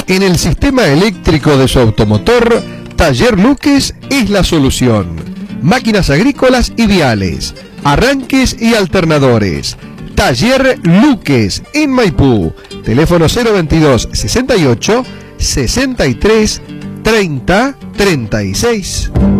En el sistema eléctrico de su automotor, Taller Luques es la solución. Máquinas agrícolas y viales, arranques y alternadores. Taller Luques en Maipú. Teléfono 022 68 63 30 36.